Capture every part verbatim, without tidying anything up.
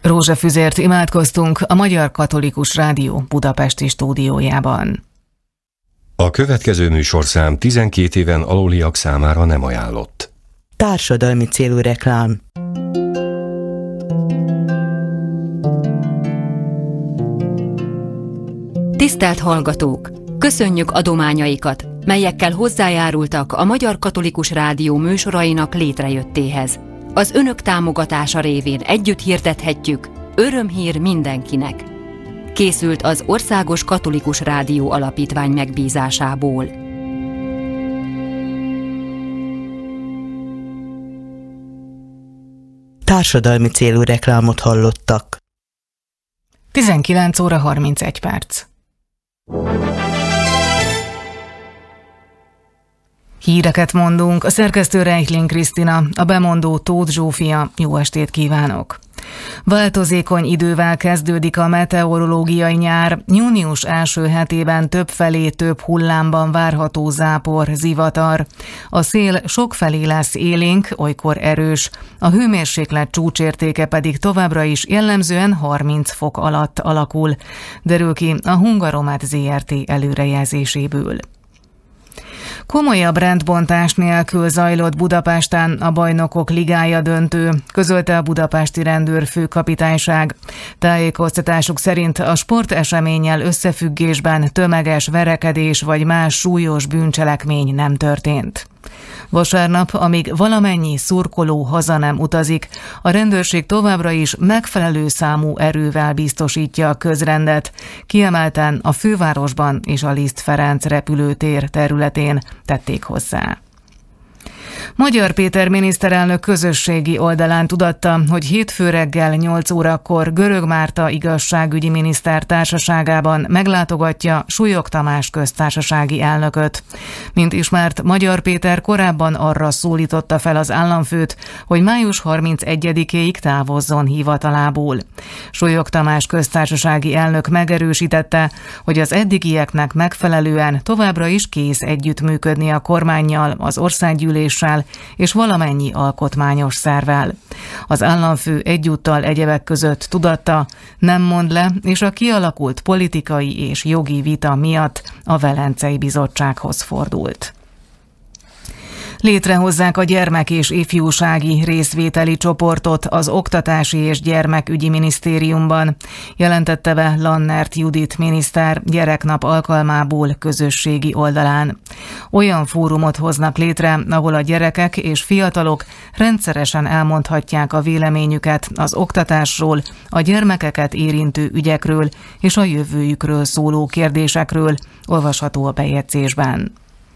Rózsafüzért imádkoztunk a Magyar Katolikus Rádió budapesti stúdiójában. A következő műsorszám tizenkét éven aluliak számára nem ajánlott. Társadalmi célú reklám. Tisztelt hallgatók! Köszönjük adományaikat, melyekkel hozzájárultak a Magyar Katolikus Rádió műsorainak létrejöttéhez. Az önök támogatása révén együtt hirdethetjük: örömhír mindenkinek. Készült az Országos Katolikus Rádió Alapítvány megbízásából. Társadalmi célú reklámot hallottak. tizenkilenc óra harmincegy perc. Híreket mondunk, a szerkesztő Reichling Krisztina, a bemondó Tóth Zsófia. Jó estét kívánok! Változékony idővel kezdődik a meteorológiai nyár. Június első hetében többfelé több hullámban várható zápor, zivatar. A szél sokfelé lesz élénk, olykor erős. A hőmérséklet csúcsértéke pedig továbbra is jellemzően harminc fok alatt alakul, derül ki a Hungaromet zé er té előrejelzéséből. Komolyabb rendbontás nélkül zajlott Budapesten a Bajnokok Ligája döntő, közölte a budapesti rendőrfőkapitányság. Tájékoztatásuk szerint a sporteseménnyel összefüggésben tömeges verekedés vagy más súlyos bűncselekmény nem történt. Vasárnap, amíg valamennyi szurkoló haza nem utazik, a rendőrség továbbra is megfelelő számú erővel biztosítja a közrendet, kiemelten a fővárosban és a Liszt Ferenc repülőtér területén, tették hozzá. Magyar Péter miniszterelnök közösségi oldalán tudatta, hogy hétfő reggel nyolc órakor Görög Márta igazságügyi miniszter társaságában meglátogatja Súlyog Tamás köztársasági elnököt. Mint ismert, Magyar Péter korábban arra szólította fel az államfőt, hogy május harmincegyedikéig távozzon hivatalából. Súlyog Tamás köztársasági elnök megerősítette, hogy az eddigieknek megfelelően továbbra is kész együttműködni a kormánnyal, az országgyűléssel és valamennyi alkotmányos szervvel. Az államfő egyúttal egyebek között tudatta, nem mond le, és a kialakult politikai és jogi vita miatt a Velencei Bizottsághoz fordult. Létrehozzák a gyermek- és ifjúsági részvételi csoportot az Oktatási és Gyermekügyi Minisztériumban, jelentette be Lannert Judit miniszter gyereknap alkalmából közösségi oldalán. Olyan fórumot hoznak létre, ahol a gyerekek és fiatalok rendszeresen elmondhatják a véleményüket az oktatásról, a gyermekeket érintő ügyekről és a jövőjükről szóló kérdésekről, olvasható a bejegyzésben.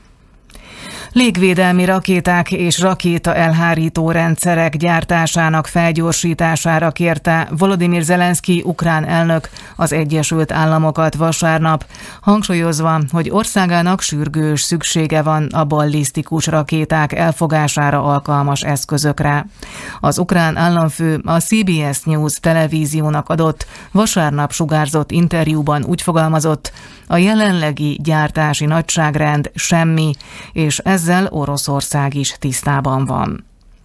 Légvédelmi rakéták és rakéta elhárító rendszerek gyártásának felgyorsítására kérte Volodymyr Zelenszky ukrán elnök az Egyesült Államokat vasárnap, hangsúlyozva, hogy országának sürgős szüksége van a ballisztikus rakéták elfogására alkalmas eszközökre. Az ukrán államfő a cé bé es News televíziónak adott vasárnap sugárzott interjúban úgy fogalmazott, a jelenlegi gyártási nagyságrend semmi, és ezzel Oroszország is tisztában van.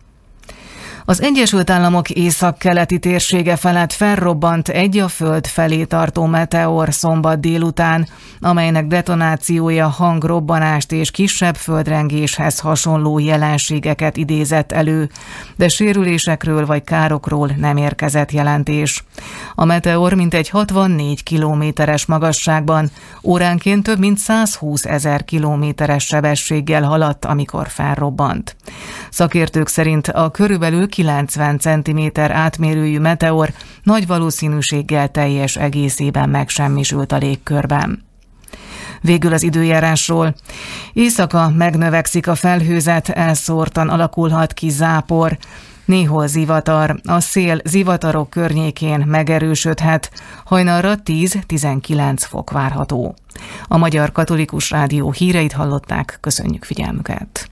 Az Egyesült Államok északkeleti térsége felett felrobbant egy a Föld felé tartó meteor szombat délután, amelynek detonációja hangrobbanást és kisebb földrengéshez hasonló jelenségeket idézett elő, de sérülésekről vagy károkról nem érkezett jelentés. A meteor mintegy hatvannégy kilométeres magasságban, óránként több mint százhúsz ezer kilométeres sebességgel haladt, amikor felrobbant. Szakértők szerint a körülbelül kilencven centiméter átmérőjű meteor nagy valószínűséggel teljes egészében megsemmisült a légkörben. Végül az időjárásról. Éjszaka megnövekszik a felhőzet, elszórtan alakulhat ki zápor. Néhol zivatar, a szél zivatarok környékén megerősödhet, hajnalra tíz-tizenkilenc fok várható. A Magyar Katolikus Rádió híreit hallották, köszönjük figyelmüket!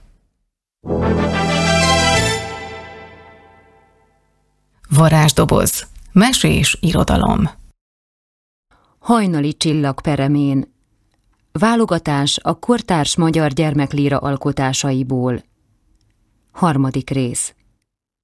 Varázsdoboz. Mesés irodalom. Hajnali csillag peremén. Válogatás a kortárs magyar gyermeklíra alkotásaiból. Harmadik rész.